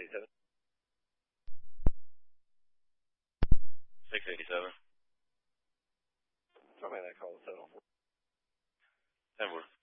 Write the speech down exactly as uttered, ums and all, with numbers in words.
eighty-seven. six eighty-seven. Somebody that call the settle. Edward.